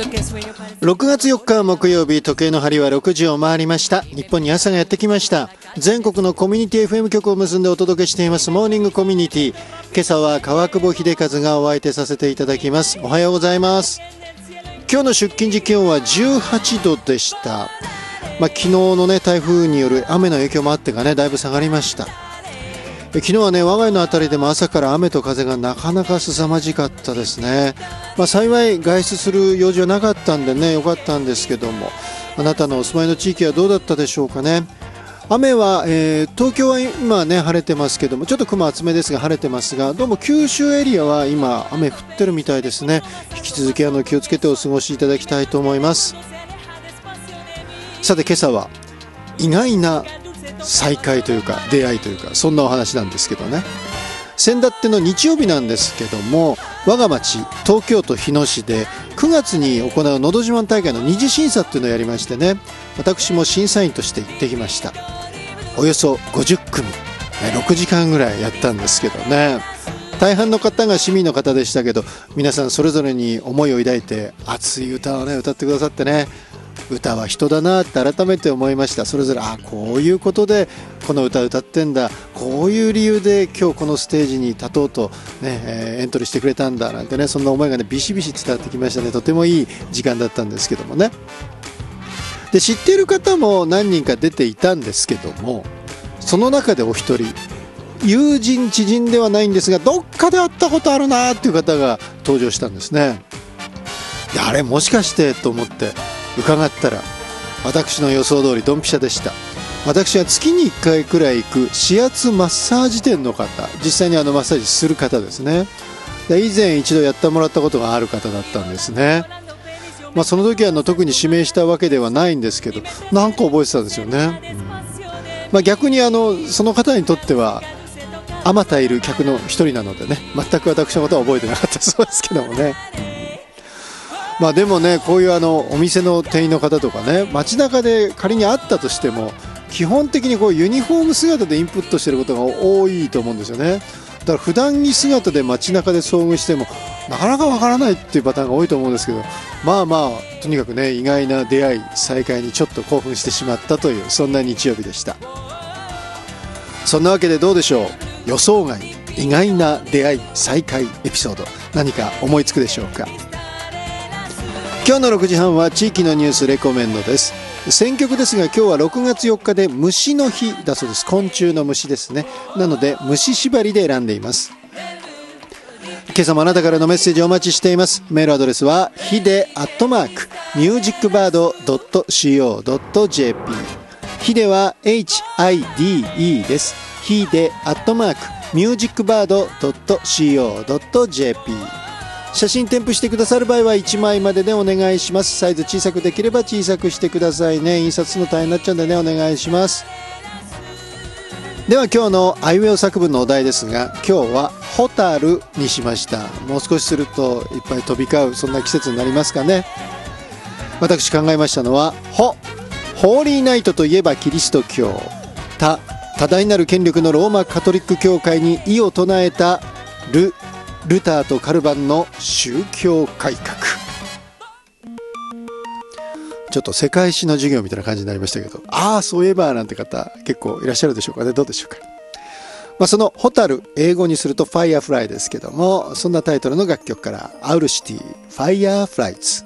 6月4日木曜日、時計の針は6時を回りました。日本に朝がやってきました。全国のコミュニティ FM 局を結んでお届けしていますモーニングコミュニティ。今朝は川久保秀和がお相手させていただきます。おはようございます。今日の出勤時気温は18度でした。昨日のね、台風による雨の影響もあってかね、だいぶ下がりました。昨日はね、我が家のあたりでも朝から雨と風がなかなか凄まじかったですね。幸い外出する用事はなかったんでね、よかったんですけども、あなたのお住まいの地域はどうだったでしょうかね。雨は、東京は今ね晴れてますけども、ちょっと雲厚めですが晴れてますが、どうも九州エリアは今雨降ってるみたいですね。引き続き気をつけてお過ごしいただきたいと思います。さて今朝は意外な再会というか出会いというか、そんなお話なんですけどね。先だっての日曜日なんですけども、我が町東京都日野市で9月に行うのど自慢大会の二次審査っていうのをやりましてね、私も審査員として行ってきました。およそ50組6時間ぐらいやったんですけどね、大半の方が市民の方でしたけど、皆さんそれぞれに思いを抱いて熱い歌をね歌ってくださってね、歌は人だなって改めて思いました。それぞれこういうことでこの歌を歌ってんだ、こういう理由で今日このステージに立とうと、エントリーしてくれたんだなんてね、そんな思いがねビシビシ伝わってきましたね。とてもいい時間だったんですけどもね。で、知っている方も何人か出ていたんですけども、その中でお一人、友人知人ではないんですがどっかで会ったことあるなっていう方が登場したんですね。で、あれもしかしてと思って伺ったら、私の予想通りドンピシャでした。私は月に1回くらい行く指圧マッサージ店の方、実際にマッサージする方ですね。で、以前一度やってもらったことがある方だったんですね。その時は特に指名したわけではないんですけど、なんか覚えてたんですよね。逆にその方にとってはあまたいる客の一人なのでね、全く私のことは覚えてなかったそうですけどもね。でもね、こういうお店の店員の方とかね、街中で仮にあったとしても基本的にこうユニフォーム姿でインプットしていることが多いと思うんですよね。だから普段着姿で街中で遭遇してもなかなかわからないっていうパターンが多いと思うんですけど、とにかくね、意外な出会い再会にちょっと興奮してしまったという、そんな日曜日でした。そんなわけでどうでしょう、予想外意外な出会い再会エピソード、何か思いつくでしょうか。今日の6時半は地域のニュースレコメンドです。選曲ですが、今日は6月4日で虫の日だそうです。昆虫の虫ですね。なので虫縛りで選んでいます。今朝もあなたからのメッセージをお待ちしています。メールアドレスはhide@musicbird.co.jp、 hideは HIDE です。hide@musicbird.co.jp、写真添付してくださる場合は1枚まででお願いします。サイズ小さくできれば小さくしてくださいね。印刷するの大変になっちゃうんでね、お願いします。では今日のあいうえお作文のお題ですが、今日はホタルにしました。もう少しするといっぱい飛び交う、そんな季節になりますかね。私考えましたのは、ホーリーナイトといえばキリスト教、多大なる権力のローマカトリック教会に異を唱えたルターとカルバンの宗教改革。ちょっと世界史の授業みたいな感じになりましたけど、そういえばなんて方結構いらっしゃるでしょうかね。どうでしょうか。そのホタル、英語にするとファイアフライですけども、そんなタイトルの楽曲からアウルシティファイアフライツ。